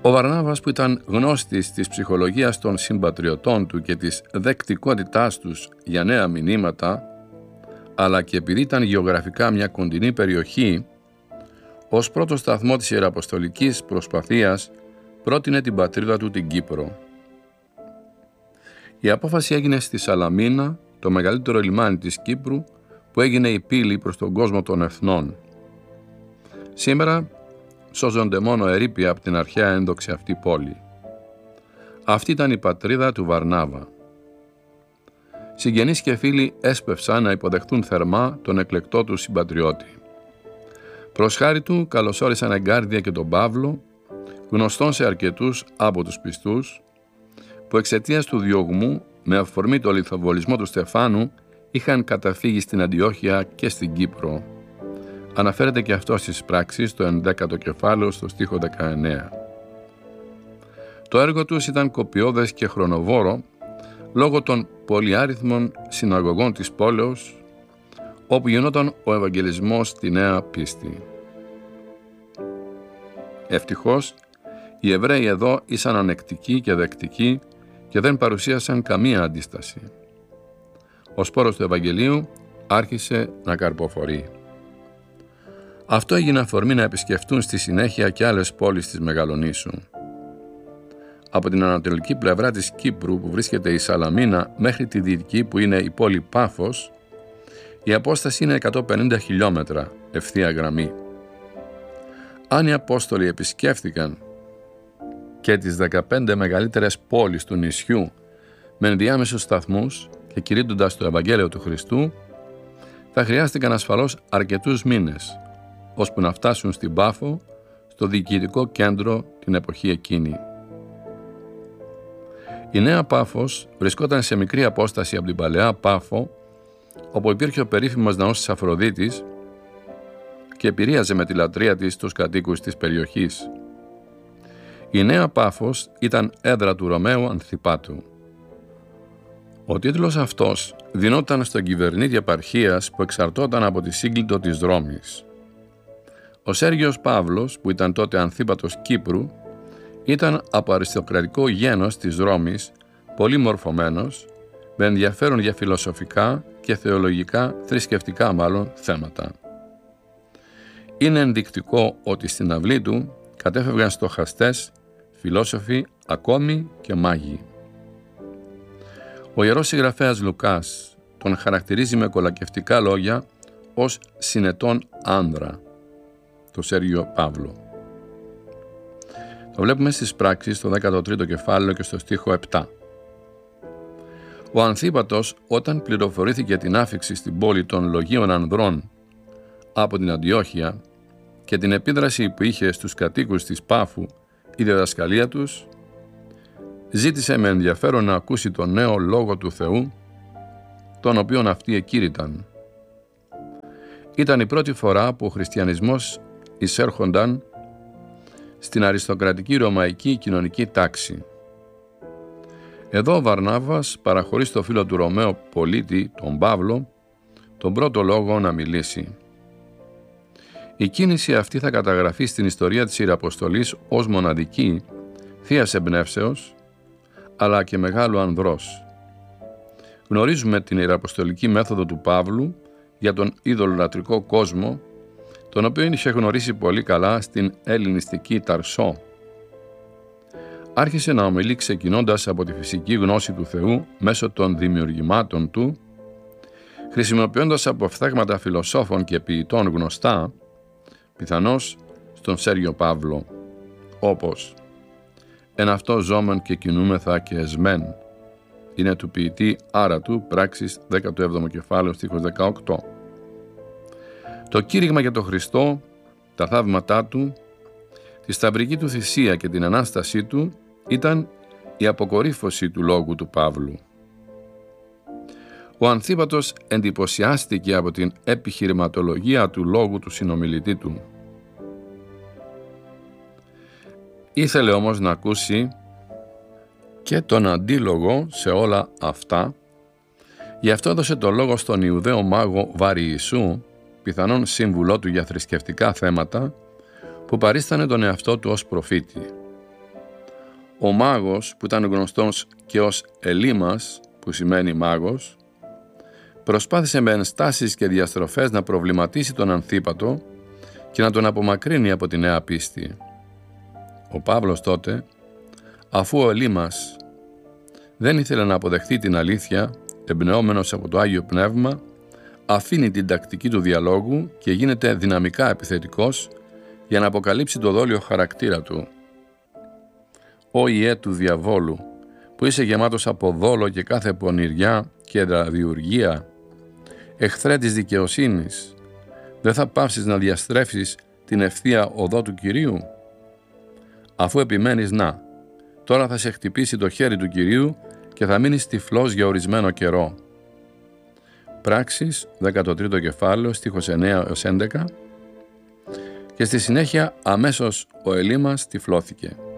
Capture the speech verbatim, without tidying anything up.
Ο Βαρνάβας, που ήταν γνώστης της ψυχολογίας των συμπατριωτών του και της δεκτικότητάς τους για νέα μηνύματα, αλλά και επειδή ήταν γεωγραφικά μια κοντινή περιοχή, ως πρώτο σταθμό της ιεραποστολικής προσπαθίας πρότεινε την πατρίδα του, την Κύπρο. Η απόφαση έγινε στη Σαλαμίνα, το μεγαλύτερο λιμάνι της Κύπρου, που έγινε η πύλη προς τον κόσμο των εθνών. Σήμερα σώζονται μόνο ερείπια από την αρχαία ένδοξη αυτή πόλη. Αυτή ήταν η πατρίδα του Βαρνάβα. Συγγενείς και φίλοι έσπευσαν να υποδεχτούν θερμά τον εκλεκτό του συμπατριώτη. Προς χάρη του καλωσόρισαν εγκάρδια και τον Παύλο, γνωστόν σε αρκετούς από τους πιστούς, που εξαιτίας του διωγμού με αφορμή το λιθοβολισμό του Στεφάνου είχαν καταφύγει στην Αντιόχεια και στην Κύπρο. Αναφέρεται και αυτό στις πράξεις, στο ενδέκατο κεφάλαιο, στο στίχο δεκαεννέα. Το έργο τους ήταν κοπιώδες και χρονοβόρο, λόγω των πολυάριθμων συναγωγών της πόλεως, όπου γινόταν ο Ευαγγελισμός στη νέα πίστη. Ευτυχώς, οι Εβραίοι εδώ ήσαν ανεκτικοί και δεκτικοί και δεν παρουσίασαν καμία αντίσταση. Ο σπόρος του Ευαγγελίου άρχισε να καρποφορεί. Αυτό έγινε αφορμή να επισκεφτούν στη συνέχεια και άλλες πόλεις της Μεγαλονήσου. Από την ανατολική πλευρά της Κύπρου, που βρίσκεται η Σαλαμίνα, μέχρι τη δυτική, που είναι η πόλη Πάφος, η απόσταση είναι εκατόν πενήντα χιλιόμετρα, ευθεία γραμμή. Αν οι Απόστολοι επισκέφθηκαν και τις δεκαπέντε μεγαλύτερες πόλεις του νησιού με ενδιάμεσους σταθμούς και κηρύττοντας το Ευαγγέλιο του Χριστού, θα χρειάστηκαν ασφαλώς αρκετούς μήνες, ώσπου να φτάσουν στην Πάφο, στο διοικητικό κέντρο την εποχή εκείνη. Η νέα Πάφος βρισκόταν σε μικρή απόσταση από την παλαιά Πάφο, όπου υπήρχε ο περίφημος ναός της Αφροδίτης και επηρέαζε με τη λατρεία της τους κατοίκους της περιοχής. Η νέα Πάφος ήταν έδρα του Ρωμαίου Ανθιπάτου. Ο τίτλος αυτός δινόταν στον κυβερνήτη επαρχίας που εξαρτώταν από τη σύγκλιτο της Ρώμης. Ο Σέργιος Παύλος, που ήταν τότε Ανθίπατος Κύπρου, ήταν από αριστοκρατικό γένος της Ρώμης, πολύ μορφωμένος, με ενδιαφέρον για φιλοσοφικά και θεολογικά, θρησκευτικά μάλλον, θέματα. Είναι ενδεικτικό ότι στην αυλή του κατέφευγαν στοχαστές, φιλόσοφοι, ακόμη και μάγοι. Ο Ιερός Συγγραφέας Λουκάς τον χαρακτηρίζει με κολακευτικά λόγια ως συνετόν άνδρα, το Σέργιο Παύλο. Το βλέπουμε στις πράξεις στο δέκατο τρίτο κεφάλαιο και στο στίχο επτά. Ο Ανθίπατος, όταν πληροφορήθηκε την άφιξη στην πόλη των Λογίων Ανδρών από την Αντιόχεια και την επίδραση που είχε στους κατοίκους της Πάφου η διδασκαλία τους, ζήτησε με ενδιαφέρον να ακούσει τον νέο Λόγο του Θεού, τον οποίον αυτοί εκήρυταν. Ήταν η πρώτη φορά που ο χριστιανισμός εισέρχονταν στην αριστοκρατική ρωμαϊκή κοινωνική τάξη. Εδώ ο Βαρνάβας παραχωρεί στο φίλο του Ρωμαίου πολίτη, τον Παύλο, τον πρώτο λόγο να μιλήσει. Η κίνηση αυτή θα καταγραφεί στην ιστορία της Ιεραποστολής ως μοναδική, θείας εμπνεύσεως, αλλά και μεγάλου ανδρός. Γνωρίζουμε την ιεραποστολική μέθοδο του Παύλου για τον ειδωλολατρικό κόσμο, τον οποίο είχε γνωρίσει πολύ καλά στην ελληνιστική Ταρσό. Άρχισε να ομιλεί ξεκινώντας από τη φυσική γνώση του Θεού μέσω των δημιουργημάτων του, χρησιμοποιώντας αποφθέγματα φιλοσόφων και ποιητών γνωστά, πιθανώς στον Σέργιο Παύλο, όπως «Εν αυτό ζώμεν και κινούμεθα και εσμέν», είναι του ποιητή Άρατου, πράξεις δέκατο έβδομο κεφάλαιο, στίχος δεκαοκτώ. Το κήρυγμα για τον Χριστό, τα θαύματά του, τη σταυρική του θυσία και την Ανάστασή του ήταν η αποκορύφωση του λόγου του Παύλου. Ο Ανθίπατος εντυπωσιάστηκε από την επιχειρηματολογία του λόγου του συνομιλητή του. Ήθελε όμως να ακούσει και τον αντίλογο σε όλα αυτά, γι' αυτό έδωσε το λόγο στον Ιουδαίο μάγο Βαριησού, πιθανόν σύμβουλό του για θρησκευτικά θέματα, που παρίστανε τον εαυτό του ως προφήτη. Ο μάγος, που ήταν γνωστός και ως Ελίμας, που σημαίνει μάγος, προσπάθησε με ενστάσεις και διαστροφές να προβληματίσει τον Ανθίπατο και να τον απομακρύνει από τη νέα πίστη. Ο Παύλος τότε, αφού ο Ελίμας δεν ήθελε να αποδεχτεί την αλήθεια, εμπνεόμενος από το Άγιο Πνεύμα, αφήνει την τακτική του διαλόγου και γίνεται δυναμικά επιθετικός για να αποκαλύψει το δόλιο χαρακτήρα του. «Ω Ιε του διαβόλου, που είσαι γεμάτος από δόλο και κάθε πονηριά και ραδιουργία, εχθρέ της δικαιοσύνης, δεν θα πάψεις να διαστρέφεις την ευθεία οδό του Κυρίου? Αφού επιμένεις, να, τώρα θα σε χτυπήσει το χέρι του Κυρίου και θα μείνεις τυφλός για ορισμένο καιρό». Πράξεις, δέκατο τρίτο κεφάλαιο, στίχος εννέα έως έντεκα, και στη συνέχεια αμέσως ο Ελίμας τυφλώθηκε.